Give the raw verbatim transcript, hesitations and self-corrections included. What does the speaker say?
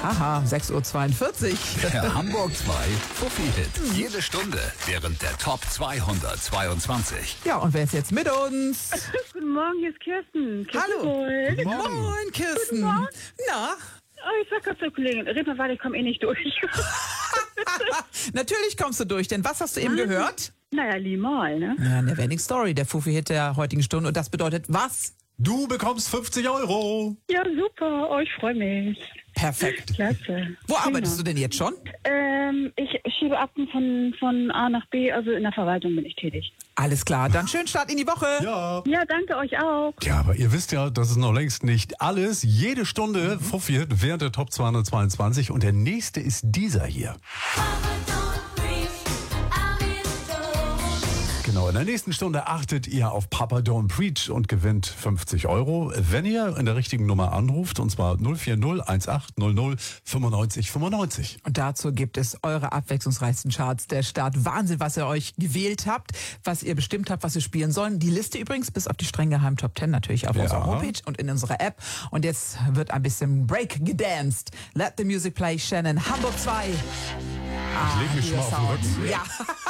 Haha, sechs Uhr zweiundvierzig. Der Hamburg zwei Fuffi-Hit. Jede Stunde während der Top zweihundertzweiundzwanzig. Ja, und wer ist jetzt mit uns? Guten Morgen, hier ist Kirsten. Kirsten Hallo. Wohl. Guten Morgen. Moin, Kirsten. Guten Morgen. Na? Oh, ich sag gerade zur Kollegin, red mal weiter, ich komme eh nicht durch. Natürlich kommst du durch, denn was hast du eben gehört? Naja, Limal, ne? Ja, Neverending Story, der Fuffi-Hit der heutigen Stunde. Und das bedeutet was? Du bekommst fünfzig Euro. Ja, super, oh, ich freue mich. Perfekt. Klasse. Wo Prima. arbeitest du denn jetzt schon? Ähm, ich schiebe Akten von, von A nach B, also in der Verwaltung bin ich tätig. Alles klar, dann schönen Start in die Woche. Ja. Ja, danke euch auch. Ja, aber ihr wisst ja, das ist noch längst nicht alles. Jede Stunde Fuffi-Hit während der Top zweihundertzweiundzwanzig und der nächste ist dieser hier. Genau, in der nächsten Stunde achtet ihr auf Papa Don't Preach und gewinnt fünfzig Euro, wenn ihr in der richtigen Nummer anruft, und zwar null vier null eins acht null null fünfundneunzig fünfundneunzig. Und dazu gibt es eure abwechslungsreichsten Charts der Stadt. Wahnsinn, was ihr euch gewählt habt, was ihr bestimmt habt, was wir spielen sollen. Die Liste übrigens bis auf die streng geheimen Top zehn natürlich auf Ja. unserer Homepage und in unserer App. Und jetzt wird ein bisschen Break gedanced. Let the music play, Shannon. Hamburg zwei. Ich leg mich schon mal auf den Rücken. Ja.